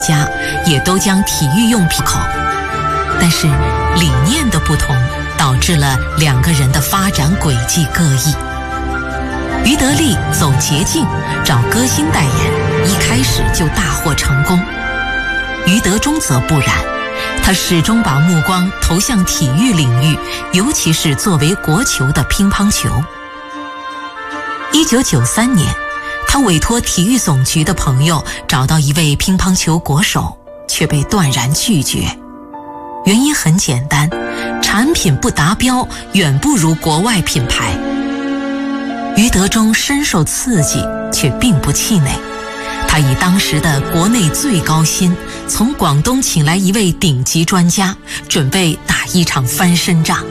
家也都将体育用品口，但是理念的不同导致了两个人的发展轨迹各异。于得利走捷径，找歌星代言，一开始就大获成功。于德忠则不然，他始终把目光投向体育领域，尤其是作为国球的乒乓球。1993年，他委托体育总局的朋友找到一位乒乓球国手，却被断然拒绝。原因很简单，产品不达标，远不如国外品牌。于德忠深受刺激，却并不气馁。他以当时的国内最高薪，从广东请来一位顶级专家，准备打一场翻身仗。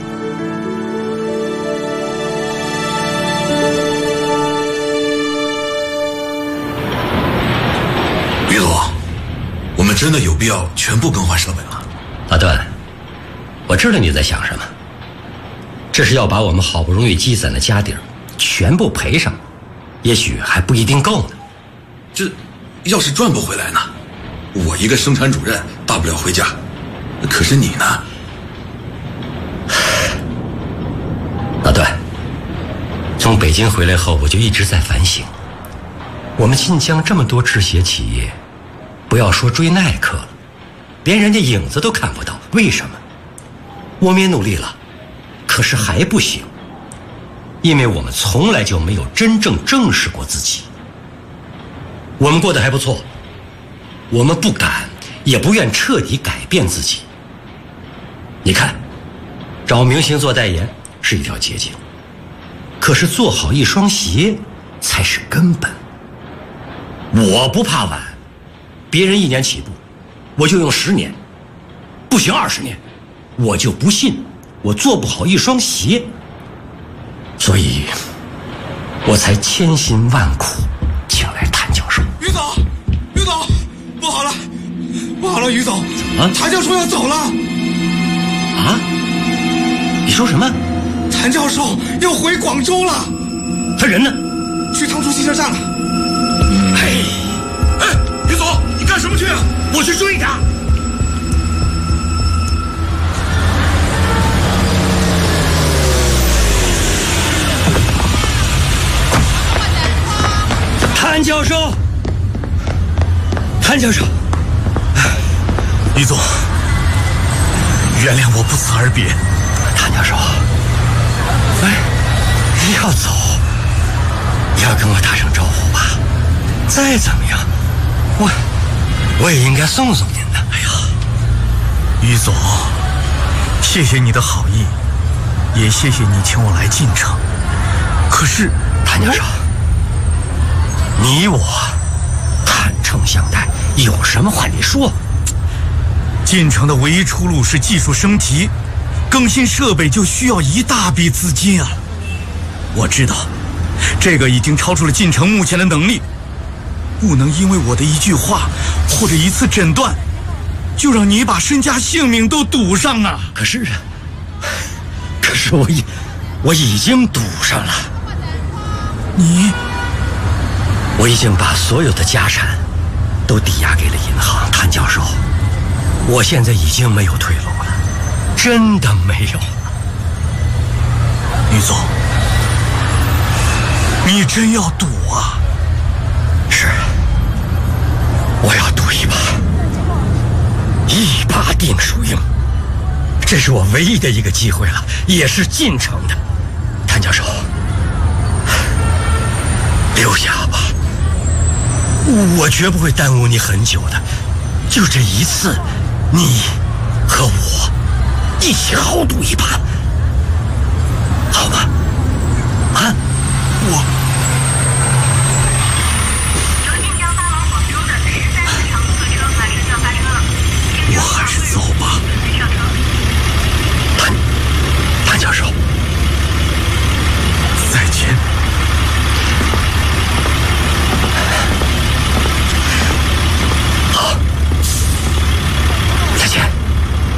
于总，我们真的有必要全部更换设备吗？ 阿段，我知道你在想什么，这是要把我们好不容易积攒的家底儿全部赔上，也许还不一定够呢。 这要是赚不回来呢？我一个生产主任，大不了回家。可是你呢？ 阿段，从北京回来后，我就一直在反省，我们晋江这么多制鞋企业，不要说追耐克了，连人家影子都看不到。为什么？我们也努力了，可是还不行，因为我们从来就没有真正正视过自己。我们过得还不错，我们不敢也不愿彻底改变自己。你看，找明星做代言是一条捷径，可是做好一双鞋才是根本。我不怕晚，别人1年起步，我就用10年，不行20年，我就不信我做不好一双鞋。所以我才千辛万苦请来谭教授。 于总，于总，不好了，不好了，于总，谭教授要走了。 啊？你说什么？ 谭教授要回广州了。 他人呢？ 去汤出汽车站了。于总，你干什么去啊？ 我去追他。谭教授，谭教授， 于总，原谅我不辞而别。 谭教授，你要走，你要跟我打声招呼吧。再怎么样，我也应该送送您的。哎呀， 于总，谢谢你的好意，也谢谢你请我来晋城。可是， 谭教授，你我坦诚相待，有什么话你说。 晋城的唯一出路是技术升级，更新设备就需要一大笔资金啊。我知道，这个已经超出了晋城目前的能力，不能因为我的一句话或者一次诊断，就让你把身家性命都赌上啊！ 可是我已经赌上了。我已经把所有的家产都抵押给了银行。谭教授，我现在已经没有退路了，真的没有了。 于总，你真要赌啊？ 是，我要赌一把，一把定输赢。这是我唯一的一个机会了，也是晋城的。谭教授，留下吧，我绝不会耽误你很久的。就这一次，你和我一起豪赌一把，好吗？